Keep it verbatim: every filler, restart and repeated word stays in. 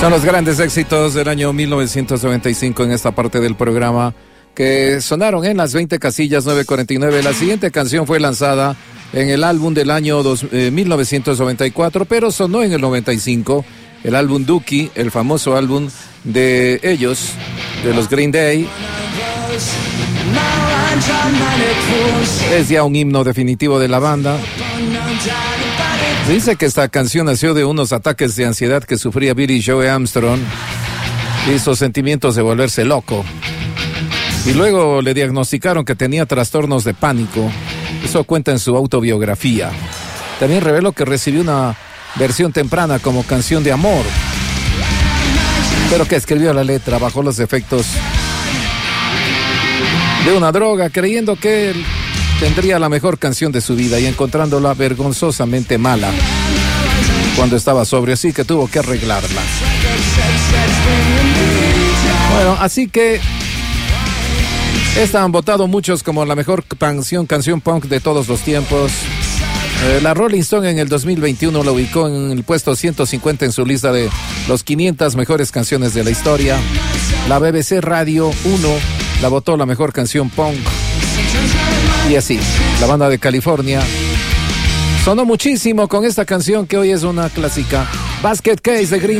Son los grandes éxitos del año mil novecientos noventa y cinco en esta parte del programa que sonaron en las veinte casillas nueve cuarenta y nueve. La siguiente canción fue lanzada en el álbum del año dos, eh, mil novecientos noventa y cuatro, pero sonó en el noventa y cinco, el álbum Dookie, el famoso álbum de ellos, de los Green Day. Es ya un himno definitivo de la banda. Se dice que esta canción nació de unos ataques de ansiedad que sufría Billy Joe Armstrong y sus sentimientos de volverse loco. Y luego le diagnosticaron que tenía trastornos de pánico. Eso cuenta en su autobiografía. También reveló que recibió una versión temprana como canción de amor, pero que escribió la letra bajo los efectos de una droga, creyendo que él tendría la mejor canción de su vida y encontrándola vergonzosamente mala cuando estaba sobrio, así que tuvo que arreglarla. Bueno, así que esta han votado muchos como la mejor canción, canción punk de todos los tiempos. Eh, la Rolling Stone en el dos mil veintiuno la ubicó en el puesto ciento cincuenta en su lista de los quinientas mejores canciones de la historia. La B B C Radio uno la votó la mejor canción punk. Y así, la banda de California sonó muchísimo con esta canción que hoy es una clásica, Basket Case de Green